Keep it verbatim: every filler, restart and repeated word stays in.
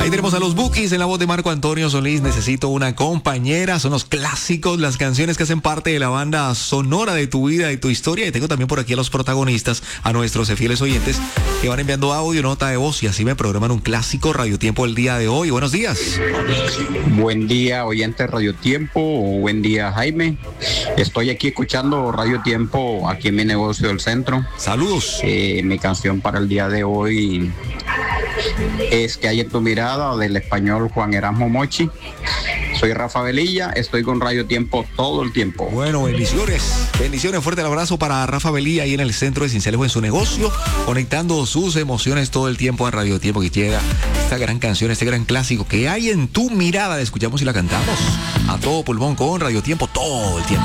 Ahí tenemos a los Bukis en la voz de Marco Antonio Solís. Necesito una compañera. Son los clásicos, las canciones que hacen parte de la banda sonora de tu vida y tu historia. Y tengo también por aquí a los protagonistas, a nuestros fieles oyentes que van enviando audio, nota de voz y así me programan un clásico Radio Tiempo el día de hoy. Buenos días. Buen día, oyente Radio Tiempo. Buen día, Jaime. Estoy aquí escuchando Radio Tiempo aquí en mi negocio del centro. Saludos. Eh, mi canción para el día de hoy es Que hay en tu mirada, del español Juan Erasmo Mochi. Soy Rafa Velilla, estoy con Radio Tiempo todo el tiempo. Bueno, bendiciones. Bendiciones, fuerte el abrazo para Rafa Velilla ahí en el centro de Cincelejo en su negocio, conectando sus emociones todo el tiempo a Radio Tiempo, que llega esta gran canción, este gran clásico que hay en tu mirada. La escuchamos y la cantamos a todo pulmón con Radio Tiempo todo el tiempo.